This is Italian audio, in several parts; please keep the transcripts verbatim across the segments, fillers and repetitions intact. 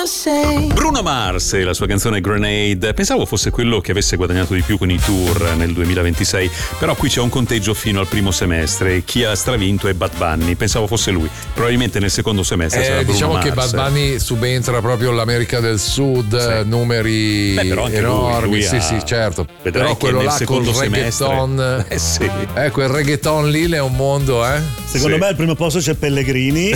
Bruno Mars e la sua canzone Grenade. Pensavo fosse quello che avesse guadagnato di più con i tour nel duemilaventisei, però qui c'è un conteggio fino al primo semestre. Chi ha stravinto è Bad Bunny. Pensavo fosse lui. Probabilmente nel secondo semestre eh, sarà Bruno diciamo Mars. Che Bad Bunny subentra proprio all'America del Sud, sì. numeri Beh, però anche enormi. Lui, lui sì, ha... sì, certo. Vedrai però quello là col reggaeton, eh sì. eh, quel reggaeton lì è un mondo, eh. Secondo sì. me al primo posto c'è Pellegrini,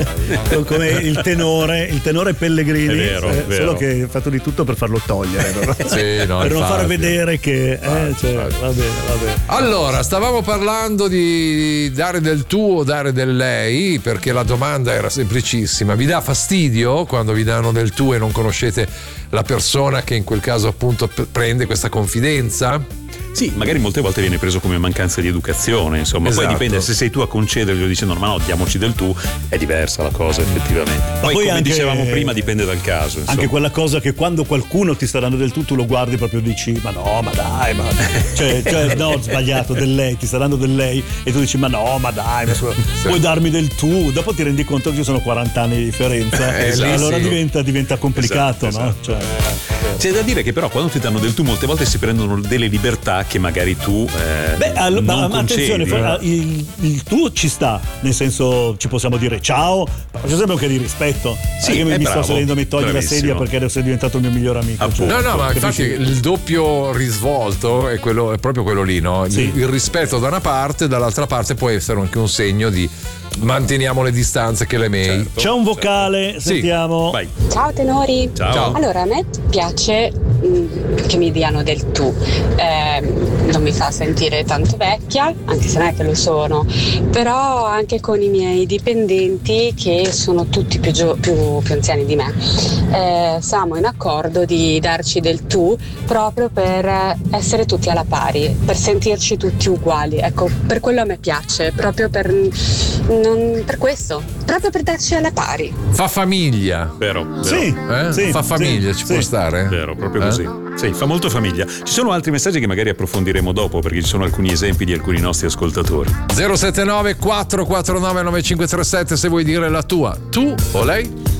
eh. come il tenore, il tenore Pellegrini, è vero, eh, è vero. solo che ha fatto di tutto per farlo togliere, no? sì, no, per non infatti. far vedere che eh, cioè, va bene, va bene. Allora, stavamo parlando di dare del tu o dare del lei, perché la domanda era semplicissima. Vi dà fastidio quando vi danno del tu e non conoscete la persona che in quel caso appunto p- prende questa confidenza? Sì, magari molte volte viene preso come mancanza di educazione, insomma. Esatto. Poi dipende, se sei tu a concederglielo dicendo ma no, diamoci del tu, è diversa la cosa effettivamente. Ma Poi, poi come anche, dicevamo prima, dipende dal caso, insomma. Anche quella cosa che quando qualcuno ti sta dando del tu, tu lo guardi proprio e dici ma no, ma dai, ma cioè, cioè no, sbagliato, del lei, ti sta dando del lei e tu dici ma no, ma dai, ma scusa, sì. puoi darmi del tu, dopo ti rendi conto che ci sono quaranta anni di differenza eh, e allora sì. diventa, diventa complicato, esatto, no? esatto. Cioè, c'è da dire che però quando ti danno del tu molte volte si prendono delle libertà che magari tu eh, Beh, allora, non ma, ma attenzione, concedi. il, il tu ci sta, nel senso ci possiamo dire ciao, ma c'è sempre anche di rispetto. Sì, io mi, è mi bravo, sto salendo, mi togli bravissimo. la sedia perché adesso sei diventato il mio miglior amico. Cioè, No, no, ma capisci? infatti il doppio risvolto è, quello, è proprio quello lì, no? Il, Sì. il rispetto da una parte, dall'altra parte può essere anche un segno di manteniamo le distanze che le mail. Certo. C'è un vocale, Sì. sentiamo. Vai. Ciao tenori. Ciao. Ciao. Allora, a me piace mh, che mi diano del tu, eh, non mi fa sentire tanto vecchia, anche se non è che lo sono, però anche con i miei dipendenti che sono tutti più, gio- più, più anziani di me, eh, siamo in accordo di darci del tu proprio per essere tutti alla pari, per sentirci tutti uguali. Ecco, per quello a me piace, proprio per, non, per questo, proprio per darci alla pari. Fa famiglia. Vero, vero. Sì, Eh? sì, Fa famiglia, sì, ci sì. può stare? Vero, proprio Eh? così. Sì, fa molto famiglia. Ci sono altri messaggi che magari approfondiremo dopo, perché ci sono alcuni esempi di alcuni nostri ascoltatori. zero sette nove quattro quattro nove nove cinque tre sette se vuoi dire la tua, tu o lei?